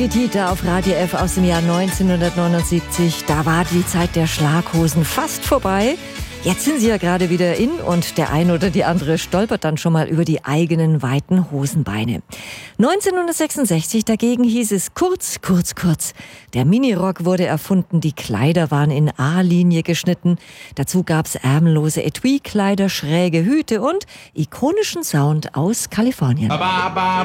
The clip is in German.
Tita auf Radio F aus dem Jahr 1979. Da war die Zeit der Schlaghosen fast vorbei. Jetzt sind sie ja gerade wieder in und der eine oder die andere stolpert dann schon mal über die eigenen weiten Hosenbeine. 1966 dagegen hieß es kurz, kurz, kurz. Der Minirock wurde erfunden, die Kleider waren in A-Linie geschnitten. Dazu gab's ärmellose Etui-Kleider, schräge Hüte und ikonischen Sound aus Kalifornien.